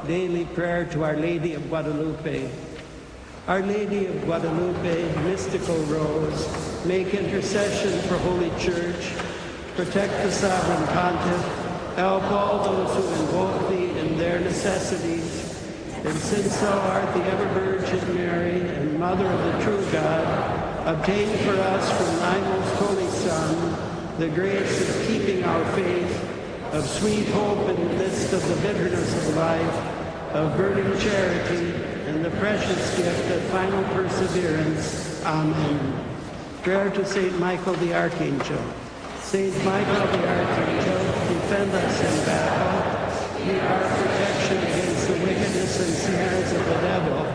daily prayer to Our Lady of Guadalupe. Our Lady of Guadalupe, mystical rose, make intercession for Holy Church, protect the sovereign pontiff, help all those who invoke thee in their necessities, and since thou art the ever-Virgin Mary and Mother of the true God, obtain for us from thy most holy Son the grace of keeping our faith, of sweet hope in the midst of the bitterness of life, of burning charity, and the precious gift of final perseverance. Amen. Prayer to St. Michael the Archangel. St. Michael the Archangel, defend us in battle. Be our protection against the wickedness and snares of the devil.